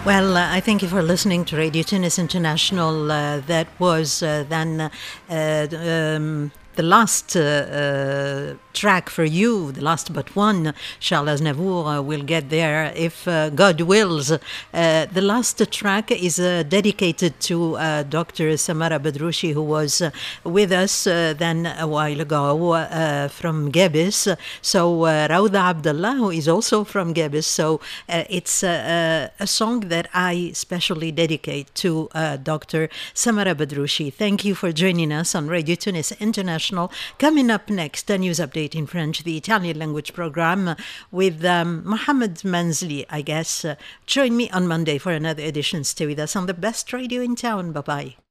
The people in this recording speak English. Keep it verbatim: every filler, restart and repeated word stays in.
Well, uh, I thank you for listening to Radio Tunis International. Uh, that was uh, then uh, um, the last uh, uh, track for you, the last but one. Charles Aznavour uh, will get there if uh, God wills. Uh, the last track is uh, dedicated to uh, Doctor Samara Badrouchi, who was uh, with us uh, then a while ago uh, from Gebis. So uh, Rauda Abdullah, who is also from Gebis. So uh, it's uh, a song that I specially dedicate to uh, Doctor Samara Badrouchi. Thank you for joining us on Radio Tunis International. Coming up next, a news update in French, the Italian language program with um, Mohamed Manzli, I guess. Uh, join me on Monday for another edition. Stay with us on the best radio in town. Bye-bye.